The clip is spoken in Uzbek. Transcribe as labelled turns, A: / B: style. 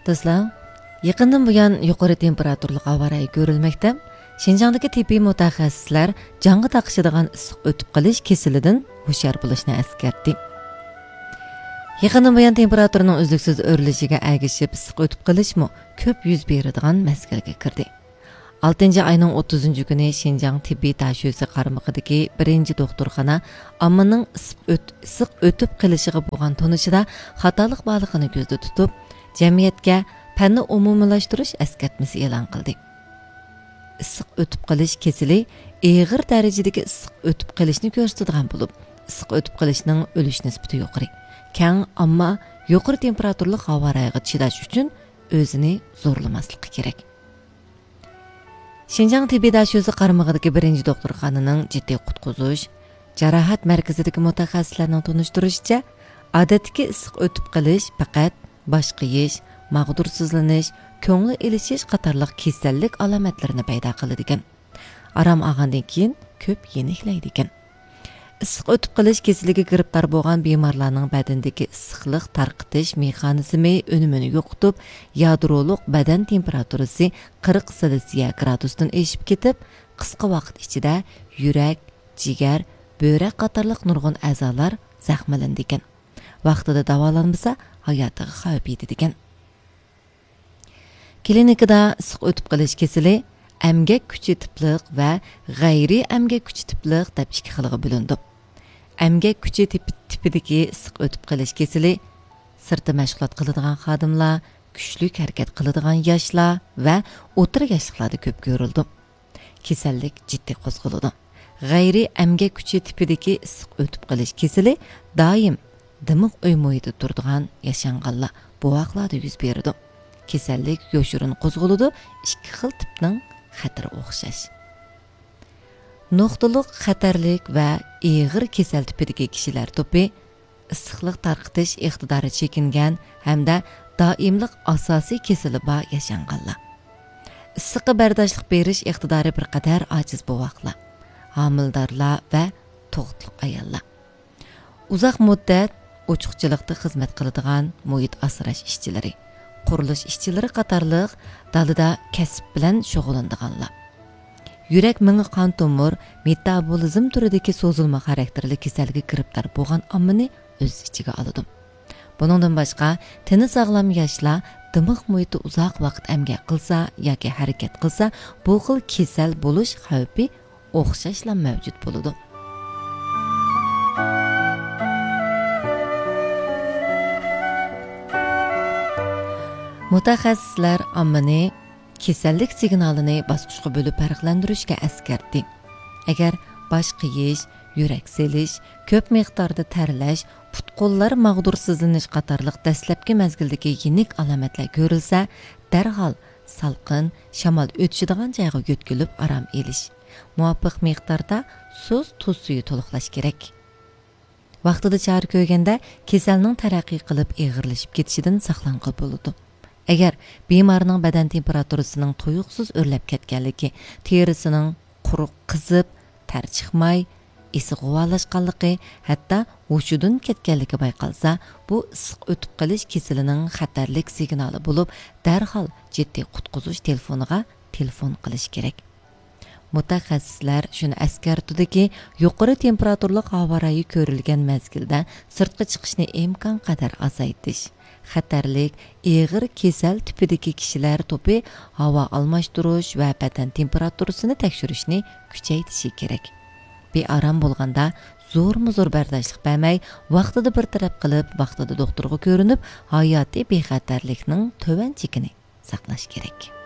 A: Dostlar, yaqindan buyon yuqori temperaturli havo rayi ko'rilmoqda. Şinjandagi tibbiy mutaxassislar jonga taqishadigan issiq o'tib qolish kasalidan hushyor bo'lishni eskartdi. Yaqindan buyon temperaturaning uzluksiz o'rlishiga ergishib issiq o'tib qolishmi ko'p yuz beradigan masalaga kirdi. 6-oyning 30-kuni Şinjang tibbiy tashxisi qaramog'idagi 1-doktorxona ommaning issiq o'tib qolishiga bo'lgan tonishida xatolik borligini ko'zda tutib, jamiyatga fanni umumlashtirish eskartmasi e'lon qildi. Issiq o'tib qolish kasali og'ir darajadagi issiq o'tib qolishni ko'rsatadigan bo'lib, issiq o'tib qolishning o'lish nisbati yuqori. Keng ammo yuqori temperaturli havo rayiga chidash uchun o'zini zo'rlamasligi kerak. Şinjang tibbiy tashxisi qaramog'idagi 1-doktorxonaning jiddiy qutqizish jarohat markazidagi mutaxassislarning tunishtirishicha, odatdagi issiq o'tib qolish faqat bosh qiyish, mag'dursizlanish, ko'ngli ilishish qatorliq kasallik alomatlarini paydo qiladigan. Aram olgandan keyin ko'p yeniklaydi ekan. Issiq o'tib qolish kasaliga giribdor bo'lgan bemorlarning badandagi issiqlik tarqitish mexanizmi unumini yo'qotib, yadroliq badan temperaturasi 40 selsiya gradusdan eshib ketib, qisqa vaqt ichida yurak, jigar, böbrek qatorliq nurg'un a'zolar zaxmlandi ekan. Vaqtida davolanmasa, hayotiga xavf yetadigan. Klinikada issiq o'tib qolish kasali emgak kuchi tipliq va g'ayri emgak kuchi tipliq deb ikki xilga bo'lindi. Emgak kuchi tipidagi issiq o'tib qolish kasali sirtda mashg'ulot qiladigan xodimlar, kuchli harakat qiladigan yoshlar va o'tir yoshliklarda ko'p ko'rildi. Kasallik jiddiy qo'zg'aladi. G'ayri emgak kuchi tipidagi issiq o'tib qolish kasali doim dimiq uy muhitida turadigan yashanganlar bu vaqtlarda yuz beradi. Kasallik yoshirin qo'zg'aladi, ikki xil tipning xatari o'xshash. Nuqtaliq xatarlik va og'ir kasal tipidagi kishilar to'pi issiqlik tarqitish iqtidori chekingan hamda doimlik asosiy kasali bor yashanganlar. Issiqqa bardoshlik berish iqtidori bir qadar ojiz bo'voqlar, homildorlar va tug'utli ayollar. Uzoq muddat ochiqchilikda xizmat qiladigan muhit asrash ishchilari, qurilish ishchilari qatorliq dalida kasb bilan shug'ullanadiganlar. Yurak mingi qon tomir, metabolizm turidagi so'zilma xarakterli kasallikka giribdor bo'lgan ommani o'z ichiga oladi. Buningdan boshqa, tini sog'lom yoshlar dimiq muhitda uzoq vaqt emgak qilsa yoki harakat qilsa, bu xil kasal bo'lish xavfi o'xshashla mavjud bo'ladi. Mutaxassislar ommani kasallik signalini bosqichga bo'lib farqlantirishga eskartdi. Agar bosh qiyish, yurak selish, ko'p miqdorda tarlash, put-qo'llar mag'dursizlanish qatorliq dastlabki mazgildagi yenik alomatlar ko'rilsa, darhol salqin, shamol o'tishadigan joyga yo'tkilib aram elish. Muvofiq miqdorda tuz suvi to'liqlash kerak. Vaqtida chora ko'rganda kasalning taraqqiy qilib og'irlashib ketishidan saqlanqi bo'ladi. Agar bemorning badan temperaturasining tuyuqsiz o'rlab ketganligi, terisining quruq qizib, tar chiqmay, esi g'uvalashganligi, hatto hushidan ketganligi bayqalsa, bu issiq o'tib qolish kasalining xatarlik signali bo'lib, darhol jiddiy qutqizish telefoniga telefon qilish kerak. Mutaxassislar shuni eskartudiki, yuqori temperaturli havo rayi ko'rilgan mazgilda sirtqa chiqishni imkon qadar azaytish. Xatarlik, og'ir kasal tipidagi kishilar to'pi havo almashtirish va badan temperaturasini tekshirishni kuchaytirishi kerak. Bearam bo'lganda zo'r bardoshlik bermay, vaqtida bir taraf qilib, vaqtida doktorga ko'rinib, hayotiy bexatarlikning to'van chekini saqlash kerak.